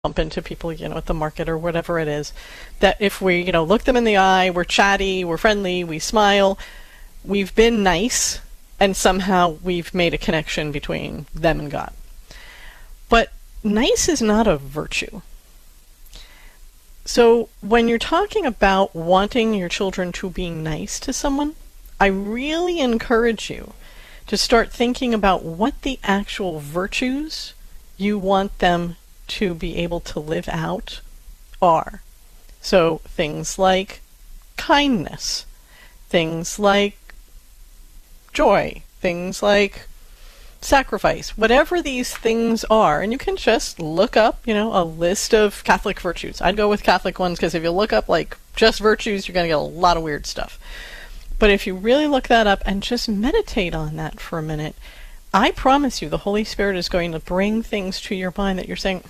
bump into people, at the market or whatever it is, that if we, look them in the eye, we're chatty, we're friendly, we smile, we've been nice, and somehow we've made a connection between them and God. But nice is not a virtue. So when you're talking about wanting your children to be nice to someone, I really encourage you to start thinking about what the actual virtues you want them to be able to live out are. So things like kindness, things like joy, things like sacrifice, whatever these things are. And you can just look up, a list of Catholic virtues. I'd go with Catholic ones because if you look up like just virtues, you're going to get a lot of weird stuff. But if you really look that up and just meditate on that for a minute, I promise you the Holy Spirit is going to bring things to your mind that you're saying,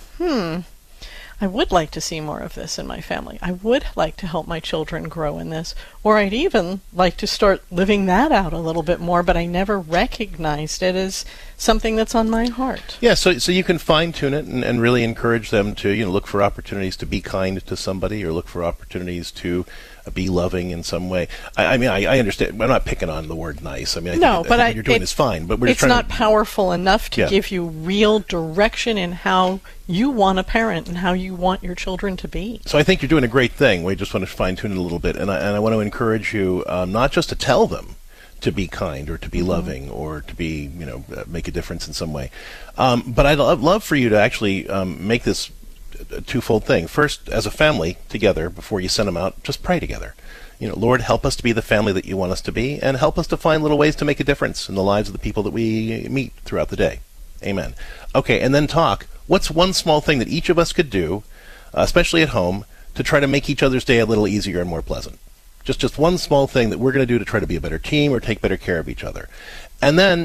I would like to see more of this in my family. I would like to help my children grow in this. Or I'd even like to start living that out a little bit more, but I never recognized it as something that's on my heart. Yeah, so you can fine-tune it and really encourage them to, look for opportunities to be kind to somebody or look for opportunities to be loving in some way. I mean, I understand. I'm not picking on the word nice. I mean, I think what you're doing is fine. But it's not powerful enough to give you real direction in how you want a parent and how you want your children to be. So I think you're doing a great thing. We just want to fine-tune it a little bit. And I want to encourage you not just to tell them to be kind or to be loving or to be, make a difference in some way. But I'd love for you to actually make this a twofold thing. First, as a family together, before you send them out, just pray together. Lord, help us to be the family that you want us to be, and help us to find little ways to make a difference in the lives of the people that we meet throughout the day. Amen. Okay, and then talk. What's one small thing that each of us could do, especially at home, to try to make each other's day a little easier and more pleasant? Just one small thing that we're going to do to try to be a better team or take better care of each other. And then,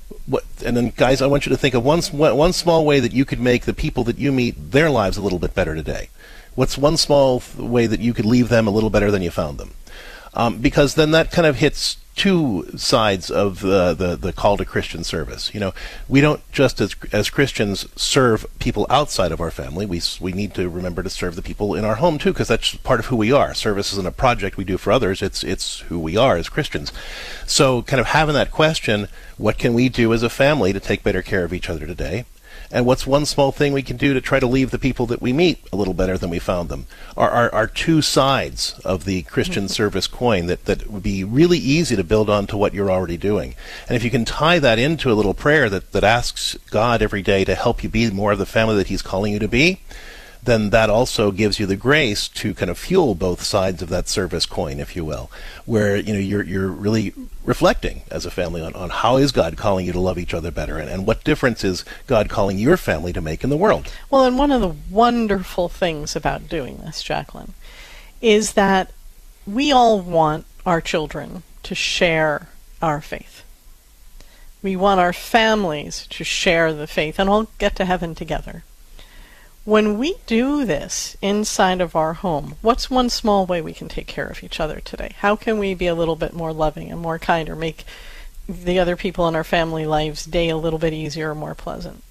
and then, guys, I want you to think of one small way that you could make the people that you meet, their lives a little bit better today. What's one small way that you could leave them a little better than you found them? Because then that kind of hits two sides of the call to Christian service. We don't just as Christians serve people outside of our family. We need to remember to serve the people in our home too, because that's part of who we are. Service isn't a project we do for others. It's who we are as Christians. So kind of having that question, what can we do as a family to take better care of each other today? And what's one small thing we can do to try to leave the people that we meet a little better than we found them? Are two sides of the Christian service coin that would be really easy to build on to what you're already doing. And if you can tie that into a little prayer that asks God every day to help you be more of the family that He's calling you to be, then that also gives you the grace to kind of fuel both sides of that service coin, if you will, where you're really reflecting as a family on how is God calling you to love each other better, and what difference is God calling your family to make in the world. Well, and one of the wonderful things about doing this, Jacqueline, is that we all want our children to share our faith. We want our families to share the faith and all get to heaven together. When we do this inside of our home, what's one small way we can take care of each other today? How can we be a little bit more loving and more kind, or make the other people in our family lives' day a little bit easier or more pleasant?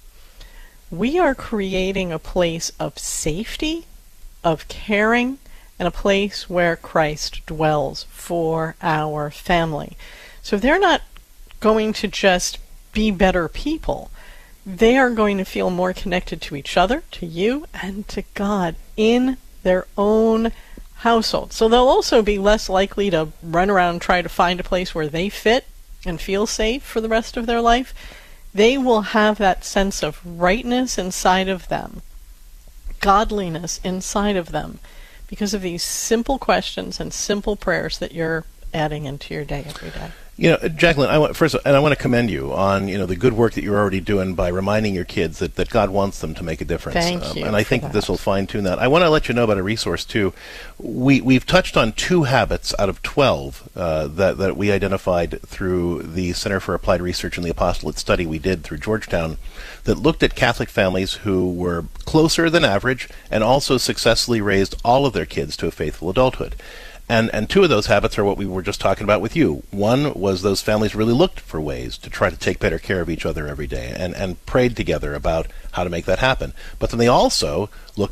We are creating a place of safety, of caring, and a place where Christ dwells for our family. So they're not going to just be better people. They are going to feel more connected to each other, to you, and to God in their own household. So they'll also be less likely to run around and try to find a place where they fit and feel safe for the rest of their life. They will have that sense of rightness inside of them, godliness inside of them, because of these simple questions and simple prayers that you're adding into your day every day. Jacqueline, I want to commend you on the good work that you're already doing by reminding your kids that God wants them to make a difference. Thank you. And I think that this will fine-tune that. I want to let you know about a resource too. We've touched on 2 habits out of 12 that we identified through the Center for Applied Research and the Apostolate study we did through Georgetown that looked at Catholic families who were closer than average and also successfully raised all of their kids to a faithful adulthood. And two of those habits are what we were just talking about with you. One was those families really looked for ways to try to take better care of each other every day and prayed together about how to make that happen. But then they also looked